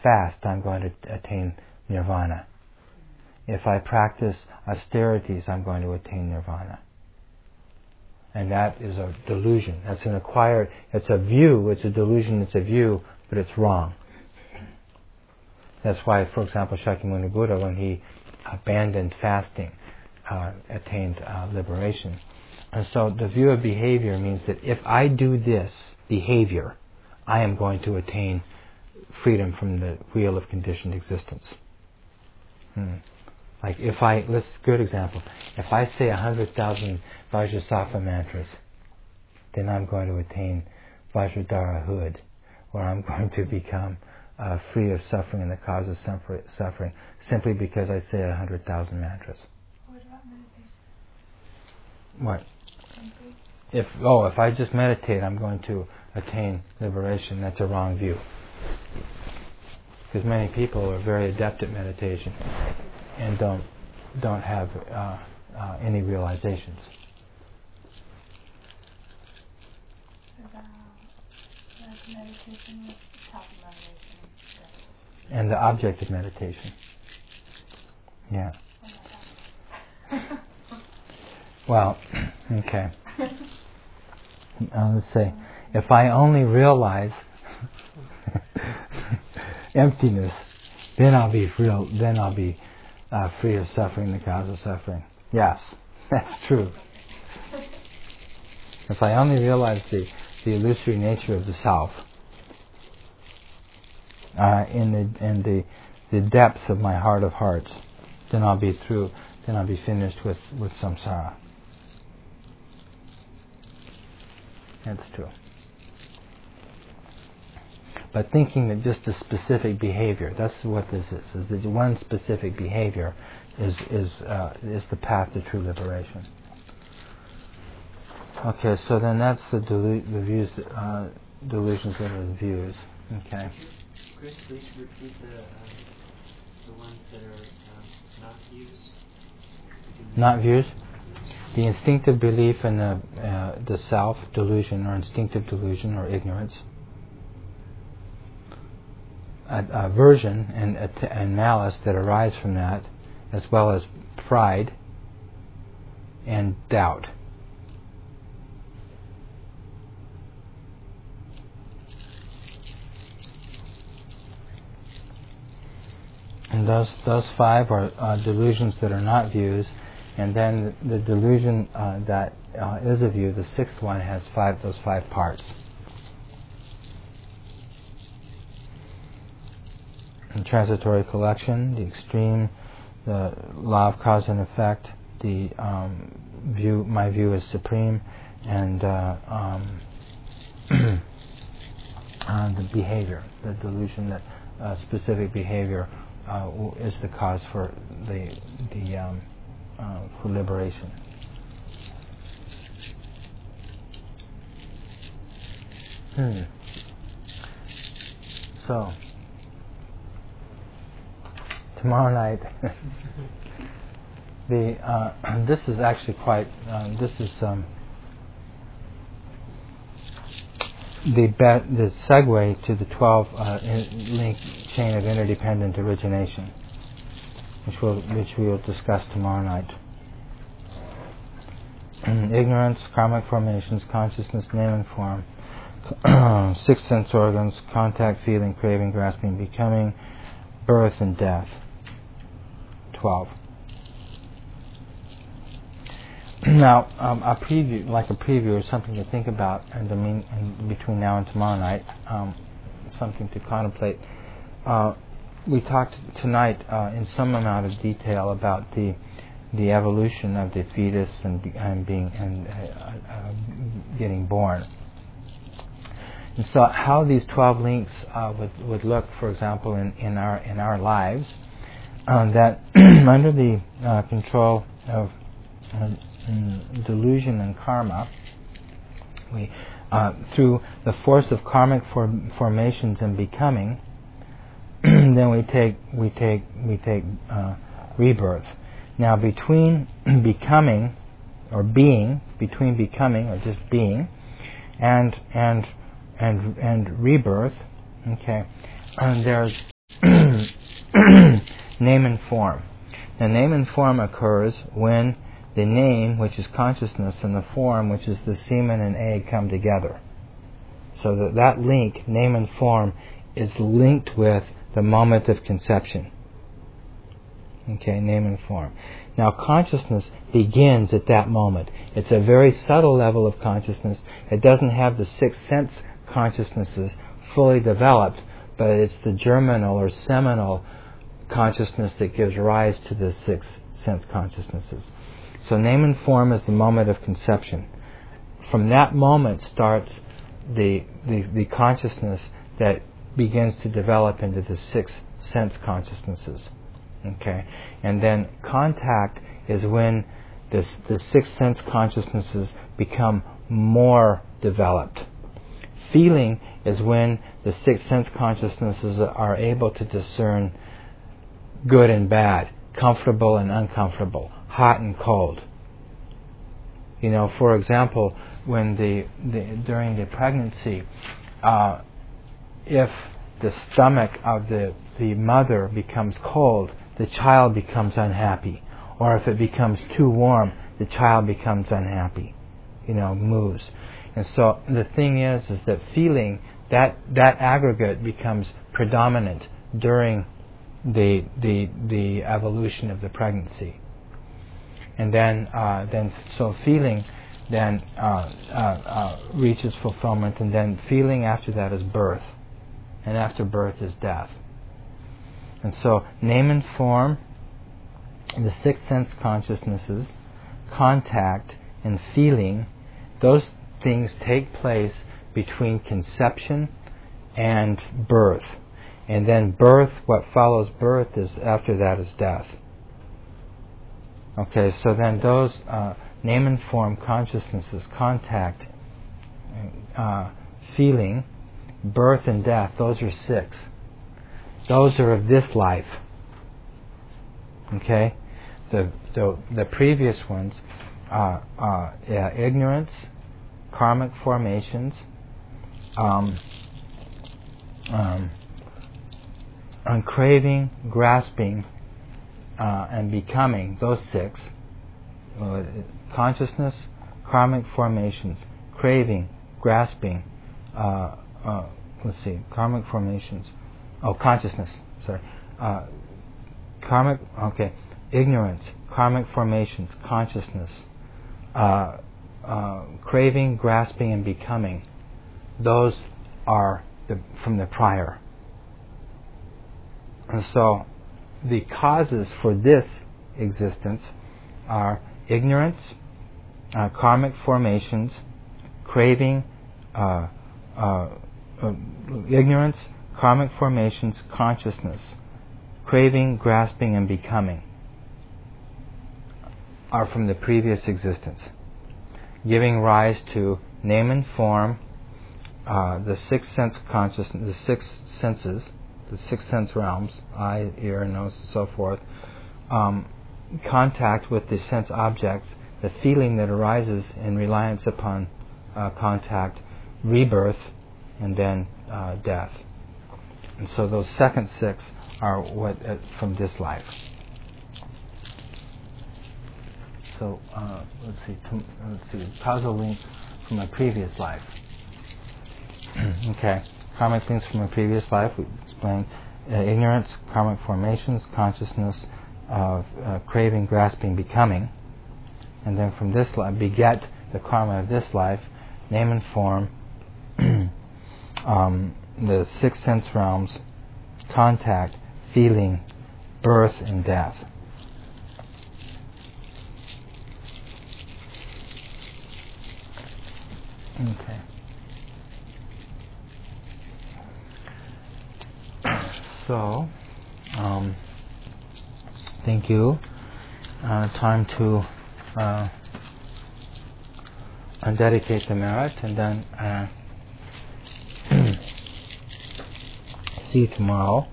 fast, I'm going to attain nirvana. If I practice austerities, I'm going to attain nirvana. And that is a delusion. That's an acquired, it's a view, it's a delusion, it's a view, but it's wrong. That's why, for example, Shakyamuni Buddha, when he abandoned fasting, attained liberation. And so the view of behavior means that if I do this behavior, I am going to attain freedom from the wheel of conditioned existence. Like good example. If I say 100,000 Vajrasattva mantras, then I'm going to attain Vajradhara-hood, where I'm going to become free of suffering and the cause of suffering, simply because I say 100,000 mantras. What about meditation? What? If I just meditate, I'm going to attain liberation. That's a wrong view. Because many people are very adept at meditation and don't have any realizations. About meditation with top meditation. And the object of meditation. Yeah. Well, okay. Let's say, if I only realize emptiness, then I'll be free of suffering, the cause of suffering. Yes, that's true. If I only realize the illusory nature of the self, in the depths of my heart of hearts, then I'll be through. Then I'll be finished with samsara. That's true. But thinking that just a specific behavior, that's what this is that one specific behavior is the path to true liberation. Okay, so then that's the views, delusions that are the views. Okay. Chris, please repeat the ones that are not views. Not views? The instinctive belief in the self, delusion, or instinctive delusion, or ignorance. Aversion and malice that arise from that, as well as pride and doubt. And those five are delusions that are not views, and then the delusion that is a view, the sixth one, has those five parts. The transitory collection, the extreme, the law of cause and effect, the view, my view is supreme, and the behavior, the delusion that specific behavior is the cause for for liberation. So tomorrow night, this is actually quite. This is the segue to the 12 link chain of interdependent origination, which we will discuss tomorrow night. Ignorance, karmic formations, consciousness, name and form, 6 sense organs, contact, feeling, craving, grasping, becoming, birth and death. 12. Now, a preview is something to think about, and between now and tomorrow night, something to contemplate. We talked tonight in some amount of detail about the evolution of the fetus and getting born. And so, how these 12 links would look, for example, in our lives, that under the control of delusion and karma, we through the force of karmic formations and becoming, then we take rebirth. Now, between becoming or being, between becoming or just being, and rebirth, okay, and there's name and form. Now, name and form occurs when the name, which is consciousness, and the form, which is the semen and egg, come together. So that link, name and form, is linked with the moment of conception. Okay, name and form. Now, consciousness begins at that moment. It's a very subtle level of consciousness. It doesn't have the six sense consciousnesses fully developed, but it's the germinal or seminal consciousness that gives rise to the six sense consciousnesses. So name and form is the moment of conception. From that moment starts the consciousness that begins to develop into the six sense consciousnesses. Okay, and then contact is when the six sense consciousnesses become more developed. Feeling is when the six sense consciousnesses are able to discern good and bad, comfortable and uncomfortable, hot and cold. You know, for example, when during the pregnancy, if the stomach of the mother becomes cold, the child becomes unhappy. Or if it becomes too warm, the child becomes unhappy. You know, moves. And so the thing is that feeling, that aggregate becomes predominant during the evolution of the pregnancy. And then so feeling then reaches fulfillment, and then feeling after that is birth. And after birth is death. And so name and form, the six sense consciousnesses, contact, and feeling, those things take place between conception and birth. And then birth, what follows birth is, after that is death. Okay, so then those name and form consciousnesses, contact, feeling, birth and death, those are six. Those are of this life. Okay? The previous ones are ignorance, karmic formations, craving, grasping, and becoming, those six. Consciousness, karmic formations, craving, grasping, karmic formations. Consciousness, sorry. Ignorance, karmic formations, consciousness, craving, grasping, and becoming. Those are from the prior. And so the causes for this existence are ignorance, karmic formations, craving, ignorance, karmic formations, consciousness, craving, grasping, and becoming are from the previous existence, giving rise to name and form, the six sense consciousness, the six senses, the six sense realms, eye, ear, nose, and so forth, contact with the sense objects, the feeling that arises in reliance upon contact, rebirth, and then death. And so those second six are what from this life. So let's see, causal link from a previous life. Okay, karmic links from a previous life. We explained ignorance, karmic formations, consciousness, craving, grasping, becoming, and then from this life beget the karma of this life, name and form, the six sense realms, contact, feeling, birth, and death. Okay. So, thank you. Time to undedicate the merit, and then see you tomorrow.